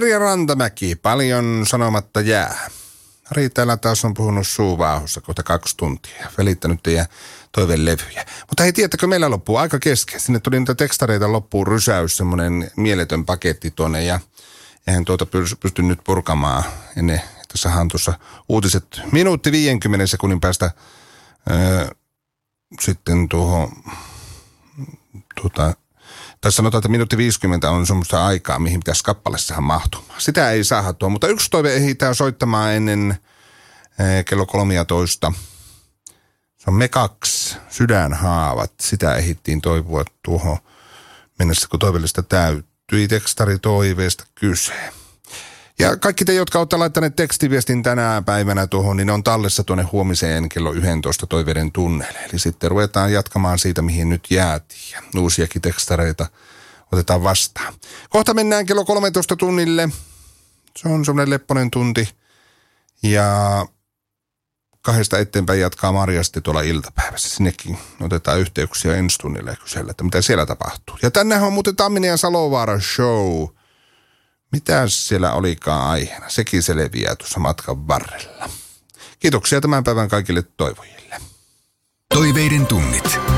Merja Rantamäki, paljon sanomatta jää. Riittäjällä taas on puhunut suuvaahussa kohta 2 tuntia ja välittänyt teidän toivelevyjä. Mutta hei, tiedättekö, meillä loppuu aika kesken. Sinne tuli niitä tekstareita loppuun rysäys, semmoinen mieletön paketti tuonne ja eihän pysty nyt purkamaan ennen. Tässähän on tuossa uutiset minuutti 50 sekunnin päästä sitten tai sanotaan, että minuutti 50 on semmoista aikaa, mihin pitäisi kappaleessahan mahtumaan. Sitä ei saada tuo, mutta yksi toive ehditään soittamaan ennen kello 13. Se on Me 2, Sydänhaavat. Sitä ehdittiin toivoa tuohon mennessä, kun toivellista täyttyi. Tekstaritoiveesta kyse. Ja kaikki te, jotka olette laittaneet tekstiviestin tänä päivänä tuohon, niin on tallessa tuonne huomiseen kello 11 toiveiden tunnelle. Eli sitten ruvetaan jatkamaan siitä, mihin nyt jäätiin. Ja uusiakin tekstareita otetaan vastaan. Kohta mennään kello 13 tunnille. Se on semmoinen lepponen tunti. Ja 2 eteenpäin jatkaa Marja sitten tuolla iltapäivässä. Sinnekin otetaan yhteyksiä ensi tunnille ja kysellä, että mitä siellä tapahtuu. Ja tännehän on muuten Tamminen ja Salovaara show. Mitä siellä olikaan aiheena? Sekin selviää tuossa matkan varrella. Kiitoksia tämän päivän kaikille toivojille. Toiveiden tunnit.